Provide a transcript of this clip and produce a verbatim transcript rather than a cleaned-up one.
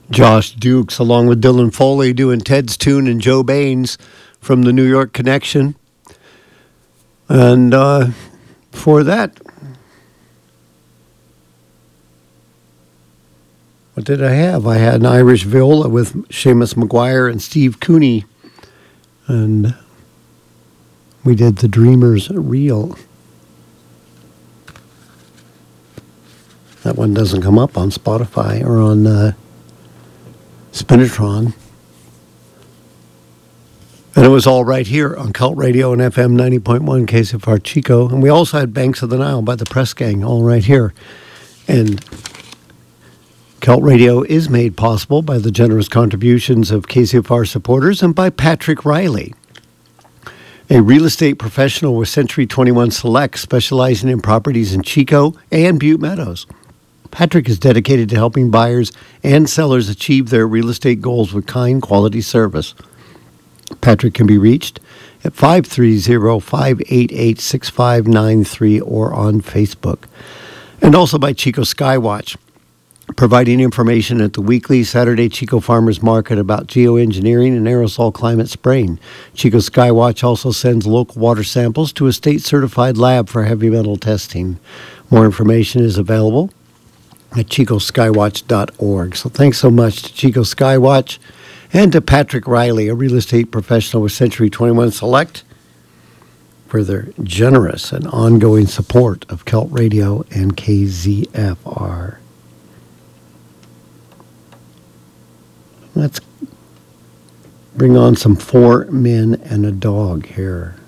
Josh Dukes, along with Dylan Foley, doing Ted's Tune, and Joe Baines from the New York Connection. And uh, for that, what did I have? I had an Irish viola with Seamus McGuire and Steve Cooney. And we did The Dreamers Reel. That one doesn't come up on Spotify or on uh, Spinitron. And it was all right here on Cult Radio and F M ninety point one K C F R Chico. And we also had Banks of the Nile by the Press Gang, all right here. And Cult Radio is made possible by the generous contributions of K C F R supporters and by Patrick Riley, a real estate professional with Century twenty-one Select, specializing in properties in Chico and Butte Meadows. Patrick is dedicated to helping buyers and sellers achieve their real estate goals with kind, quality service. Patrick can be reached at five three zero, five eight eight, six five nine three or on Facebook. And also by Chico Skywatch, providing information at the weekly Saturday Chico Farmers Market about geoengineering and aerosol climate spraying. Chico Skywatch also sends local water samples to a state-certified lab for heavy metal testing. More information is available at chico skywatch dot org. So thanks so much to Chico Skywatch and to Patrick Riley, a real estate professional with Century twenty-one Select, for their generous and ongoing support of Cult Radio and K Z F R. Let's bring on some Four Men and a Dog here.